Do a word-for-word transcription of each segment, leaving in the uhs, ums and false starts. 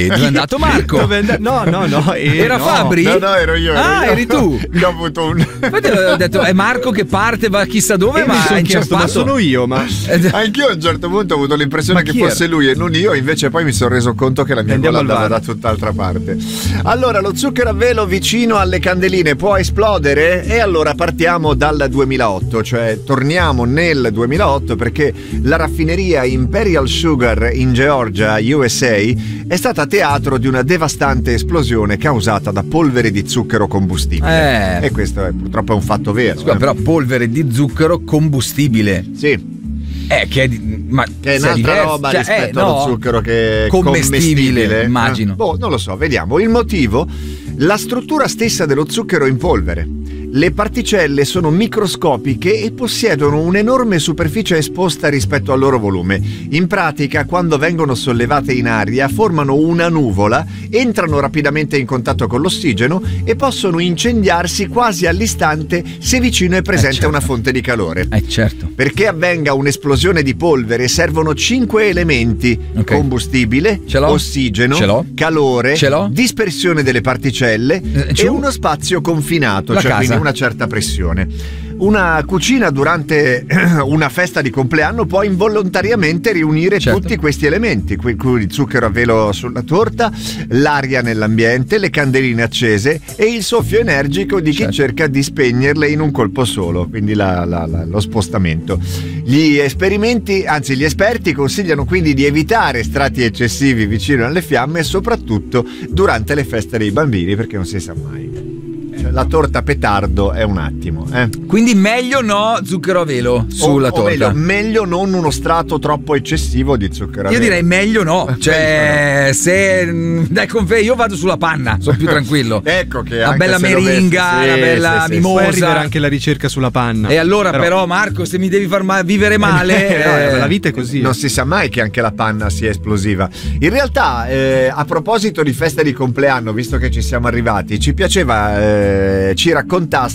dove è andato Marco? Dove and- no, no, no. Eh, Era no. Fabri? No, no, ero io. Ero ah, io. eri tu. Io ho avuto un. Infatti ho detto è Marco che parte, va chissà dove, E ma mi sono è chiesto, ma inciampato. sono io, ma Anch'io a un certo punto ho avuto l'impressione Ma che chi fosse era? lui e non io, invece poi mi sono reso conto che la mia Andiamo gola al andava bar. da tutt'altra parte. Allora, lo zucchero a velo vicino alle candeline può esplodere? E allora partiamo dal duemilaotto, cioè torniamo nel duemilaotto perché la raffineria Imperial Sugar in Georgia, U S A, è stata teatro di una devastante esplosione causata da polvere di zucchero combustibile. Eh. E questo è purtroppo è un fatto vero. Scusa, eh. però polvere di zucchero combustibile. Sì. Eh, che è, di- ma Che è se un'altra diverso- roba cioè, rispetto eh, no, allo zucchero che è commestibile, commestibile. immagino. Eh? Boh, non lo so, vediamo. Il motivo? La struttura stessa dello zucchero in polvere. Le particelle sono microscopiche e possiedono un'enorme superficie esposta rispetto al loro volume. In pratica, quando vengono sollevate in aria, formano una nuvola, entrano rapidamente in contatto con l'ossigeno e possono incendiarsi quasi all'istante se vicino è presente Eh, certo. una fonte di calore. Eh certo. Perché avvenga un'esplosione di polvere servono cinque elementi: Ok. combustibile, Ce l'ho. ossigeno, Ce l'ho. calore, Ce l'ho. dispersione delle particelle Eh, e giù. uno spazio confinato, La cioè casa. quindi una certa pressione. Una cucina durante una festa di compleanno può involontariamente riunire Certo. tutti questi elementi, qui- cui il zucchero a velo sulla torta, l'aria nell'ambiente, le candeline accese e il soffio energico di chi Certo. cerca di spegnerle in un colpo solo, quindi la- la- la- lo spostamento. Gli esperimenti, anzi gli esperti consigliano quindi di evitare strati eccessivi vicino alle fiamme, soprattutto durante le feste dei bambini, perché non si sa mai. Cioè, la torta petardo è un attimo, eh. Quindi meglio no zucchero a velo sulla o, torta. o meglio, meglio non uno strato troppo eccessivo di zucchero a Io velo. direi meglio no. Cioè, se mm, dai confe- io vado sulla panna, sono più tranquillo. Ecco che Una anche bella se dovesse- meringa, sì, una bella sì, sì, mimosa. poi arriverà anche la ricerca sulla panna. E allora però, Marco, se mi devi far ma- vivere male, Eh, eh, la vita è così. Non si sa mai che anche la panna sia esplosiva. In realtà, eh, a proposito di festa di compleanno, visto che ci siamo arrivati, ci piaceva eh, ci raccontaste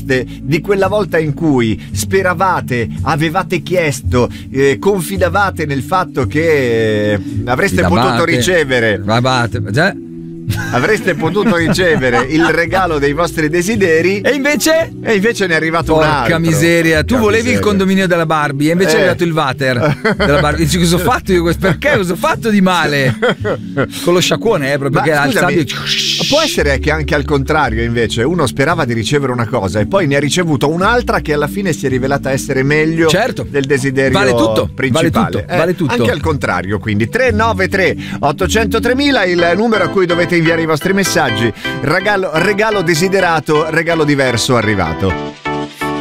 di quella volta in cui speravate, avevate chiesto, eh, confidavate nel fatto che eh, avreste Fidavate. potuto ricevere Vabate, già. avreste potuto ricevere il regalo dei vostri desideri E invece? e invece ne è arrivato un altro. Porca miseria, tu Porca volevi miseria. il condominio della Barbie e invece Eh. è arrivato il water della Barbie. Dici cosa ho fatto io? questo? Perché cosa ho fatto di male? Con lo sciacquone, eh, proprio Ma che ha il scusami, sabbio. può essere che anche al contrario invece uno sperava di ricevere una cosa e poi ne ha ricevuto un'altra che alla fine si è rivelata essere meglio Certo. del desiderio Vale tutto, principale. vale tutto, Eh, vale tutto. Anche al contrario, quindi tre nove tre otto zero tre mila il numero a cui dovete inviare i vostri messaggi. Regalo, regalo desiderato, regalo diverso arrivato.